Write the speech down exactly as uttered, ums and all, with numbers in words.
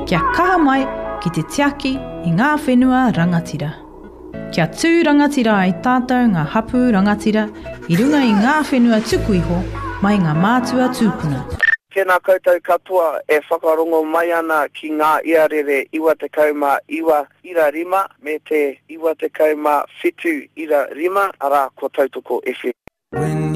Kia kaha mai ki te tiaki i ngā whenua rangatira. Kia tū rangatira ai tātou ngā hapu rangatira i runga i ngā whenua tuku iho mai ngā mātua tūpuna. Tēnā koutou katoa e whakarongo mai ana ki ngā iarere iwa te kauma iwa ira rima me te iwa te kauma whitu ira rima ara ko tautoko F M.